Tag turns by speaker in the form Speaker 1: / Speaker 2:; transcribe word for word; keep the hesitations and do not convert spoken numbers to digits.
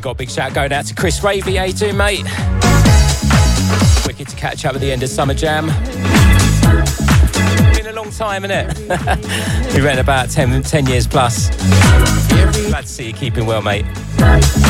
Speaker 1: got a big shout going out to Chris Ravey. How you doing, mate? Wicked to catch up at the end of Summer Jam. Been a long time, innit? We ran about ten, ten years plus. Glad to see you keeping well, mate.